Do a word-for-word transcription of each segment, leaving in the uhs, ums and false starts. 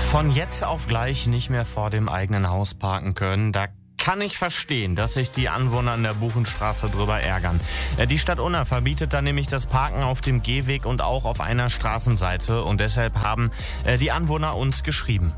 Von jetzt auf gleich nicht mehr vor dem eigenen Haus parken können, da kann ich verstehen, dass sich die Anwohner an der Buchenstraße drüber ärgern. Die Stadt Unna verbietet dann nämlich das Parken auf dem Gehweg und auch auf einer Straßenseite. Und deshalb haben die Anwohner uns geschrieben.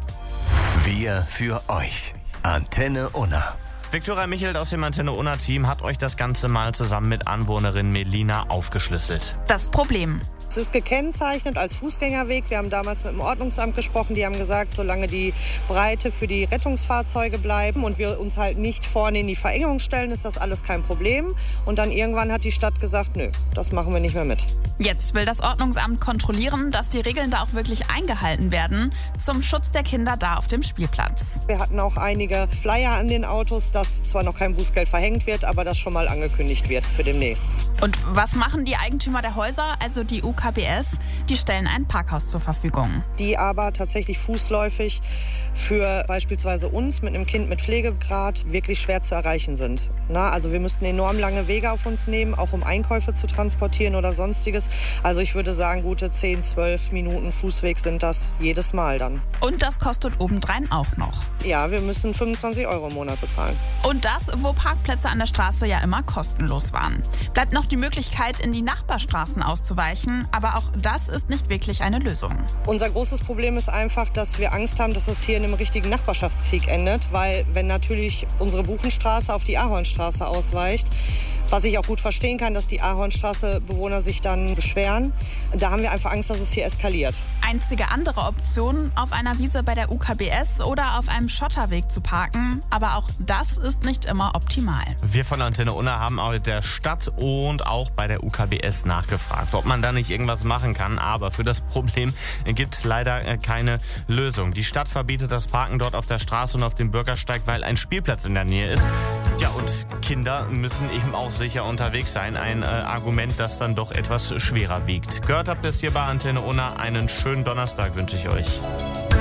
Wir für euch. Antenne Unna. Viktoria Michelt aus dem Antenne Unna Team hat euch das Ganze mal zusammen mit Anwohnerin Melina aufgeschlüsselt. Das Problem: Es ist gekennzeichnet als Fußgängerweg. Wir haben damals mit dem Ordnungsamt gesprochen. Die haben gesagt, solange die Breite für die Rettungsfahrzeuge bleiben und wir uns halt nicht vorne in die Verengung stellen, ist das alles kein Problem. Und dann irgendwann hat die Stadt gesagt, nö, das machen wir nicht mehr mit. Jetzt will das Ordnungsamt kontrollieren, dass die Regeln da auch wirklich eingehalten werden, zum Schutz der Kinder da auf dem Spielplatz. Wir hatten auch einige Flyer an den Autos, dass zwar noch kein Bußgeld verhängt wird, aber das schon mal angekündigt wird für demnächst. Und was machen die Eigentümer der Häuser, also die U K B S? Die stellen ein Parkhaus zur Verfügung. Die aber tatsächlich fußläufig für beispielsweise uns mit einem Kind mit Pflegegrad wirklich schwer zu erreichen sind. Na, also wir müssten enorm lange Wege auf uns nehmen, auch um Einkäufe zu transportieren oder sonstiges. Also ich würde sagen, gute zehn, zwölf Minuten Fußweg sind das jedes Mal dann. Und das kostet obendrein auch noch. Ja, wir müssen fünfundzwanzig Euro im Monat bezahlen. Und das, wo Parkplätze an der Straße ja immer kostenlos waren. Bleibt noch die Möglichkeit, in die Nachbarstraßen auszuweichen, aber auch das ist nicht wirklich eine Lösung. Unser großes Problem ist einfach, dass wir Angst haben, dass es hier in einem richtigen Nachbarschaftskrieg endet, weil wenn natürlich unsere Buchenstraße auf die Ahornstraße ausweicht, was ich auch gut verstehen kann, dass die Ahornstraße-Bewohner sich dann beschweren. Da haben wir einfach Angst, dass es hier eskaliert. Einzige andere Option, auf einer Wiese bei der U K B S oder auf einem Schotterweg zu parken. Aber auch das ist nicht immer optimal. Wir von Antenne Unna haben auch der Stadt und auch bei der U K B S nachgefragt, ob man da nicht irgendwas machen kann. Aber für das Problem gibt es leider keine Lösung. Die Stadt verbietet das Parken dort auf der Straße und auf dem Bürgersteig, weil ein Spielplatz in der Nähe ist. Ja, und Kinder müssen eben auch sicher unterwegs sein. Ein äh, Argument, das dann doch etwas schwerer wiegt. Gehört habt ihr es hier bei Antenne Unna. Einen schönen Donnerstag wünsche ich euch.